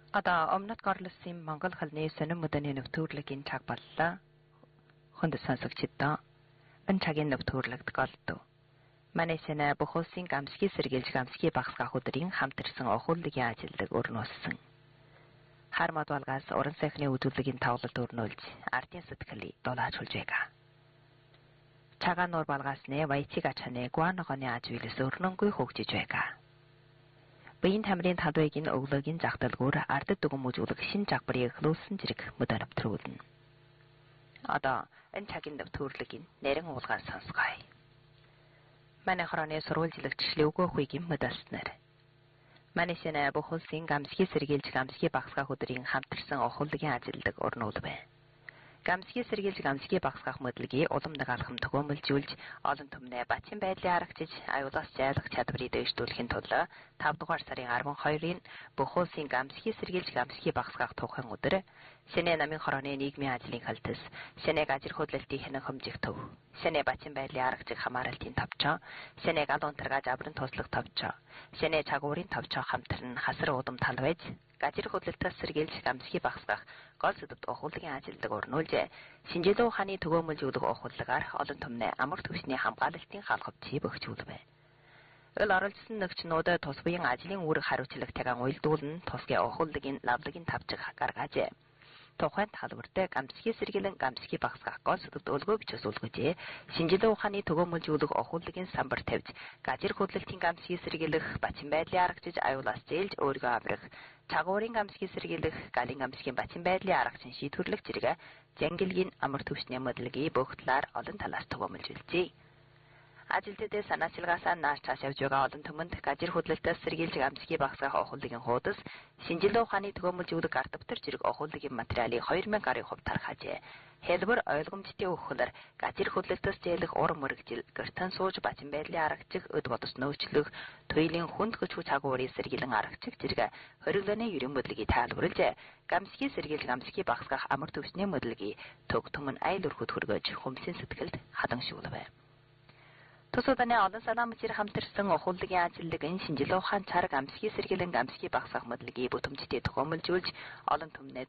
Одоо өмнөд горлосын Монгол хэлний сонин мөдөний нэвтрүүлгийн цаг боллоо. Хүнд сонсогчдоо энэ цагийн нэвтрүүлэгт голдов. Манай сэнэ бохосын гамсгийн сэргийлж гамсгийн багсгах өдрийн хамт ирсэн охууллагын ажилдаг өрнөссөн. Хармад болгоос уран сайхны үзүүлэлтийн тавлалт өрнүүлж ардын сэтгэлийг дулаачулж байгаа. Цагаан нуур болгоосны баяцыг ачааны гуаногоны ажиглас өрнөнгөй хөгжиж байгаа. Биеийн тамирын талбайгийн өглөөгийн зах дэлгүүр ардд дүгэн үзүүлэх шин жагбарыг эхлүүлсэн зэрэг мөдөр нэвтрүүлнэ. Одоо энэ цагийн нэвтрүүлгийг нэрэн уулгаар сонсгоё. Манай хорооны сурвалжлагч Левгөө хуйгийн мөдөлснөр. Манай сэнэ бохолсын гамсгийн сэргийлж гамсгийн багсгах өдрийн хамтарсан охууллагын ажилдаг өрнүүл бай. Гамсгийн сэргийлж гамсгийн багсгах мэдлэгийг улам нэг алхам төгөөмөлжүүлж олон түмнээ бачин байдлыг аргачиж аюулаас зайлах чадварыг дэвшүүлэхийн тулд 5 дугаар сарын 12-ын бохолсын гамсгийн сэргийлж гамсгийн багсгах тухайн өдөр сэнэ намын хорооны нийгмийн ажлын халтас сэнэг ажил хөдлөлтийн хянан хэмжих төв сэнэ бачин байдлыг аргачих хамааралтын товчоо сэнэг алуун таргаж аврын туслах товчоо сэнэ чагуурын товчоо хамтарн хасар удам талвэж гажир хөдлөлтөс сэргийлж гамсгийн багсгах гол сэдвт охууллагын ажилдаг өрнүүлж шинжилгээ ухааны төгөөмөлжүүлэх охууллагаар олон түмнээ амар түвшний хамгаалалтын халхавчийг өгчүүлвэ. Өл оролцсон нэгчнүүд тус буян ажлын үүрэг хариуцлагатайгаа уялдуулан тусгийн охууллагын лавлагын тавчиг гаргаажээ. Тухайн талбарт гамсгийн сэргийлэн гамсгийн багсгах гол сэдвт өлгөө бичиж үлгэж шинжилгээ ухааны төгөөмөлжүүлэх охууллагын самбар тавьж гажир хөдлөлтийн гамсгийн сэргийлэх бачин байдлыг аргачиж аюулаас зээлж өөрийгөө аврах чагуурын гамсгийн сэргийлэх галын гамсгийн бачин байдлыг аргачин шийдвэрлэх зэрэг зангилгийн амар түвшний мэдлэгийг бүх талаар олон талаас төгөөмөлжүүлжээ. Ажилтнуудын санаачилгаасаа нааш цааш явж байгаа олон түмэнд гажир хөдлөлтөс сэргийлж гамсгийн багсгах охууллагын хуудас шинжилгээ ухааны төгөөмөлжүүлэх арт дэвтэр зэрэг охууллагын материалыг 2000% тархаажээ. Хэлбэр ойлгомжтой өгөхлөр гажир хөдлөлтөс зээлэх ур мөрөгжил гэртэн сууж бачин байдлыг аргачих өд бодос нөөцлөх туйлын хүнд хүч чагуурын сэргийлэн аргачих зэрэг хориглооны ерөн мэдлэгийг тайлбарлаж гамсгийн сэргийлж гамсгийн багсгах амар түвшний мэдлэгийг төг түмэн айл өрхөд хөргөж хүмсийн сэтгэлд хадан шүүлвэ. Тусууданы олон салаам чир хамтарсан охууллагын ажилдаг энэ шинжилгээ ухаан цар гамсгийн сэргийлэн гамсгийн багсгах мэдлэгийг бүтэмжтэй төгөөмөлжүүлж олон түмнээ